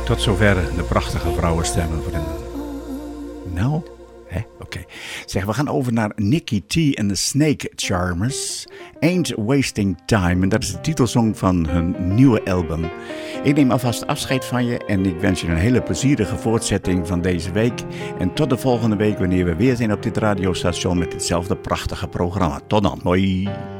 Tot zover de prachtige vrouwenstemmen. Nou, oké. Zeg, we gaan over naar Nicky T en de Snake Charmers. Ain't Wasting Time. En dat is de titelsong van hun nieuwe album. Ik neem alvast afscheid van je en ik wens je een hele plezierige voortzetting van deze week. En tot de volgende week wanneer we weer zijn op dit radiostation met hetzelfde prachtige programma. Tot dan. Hoi.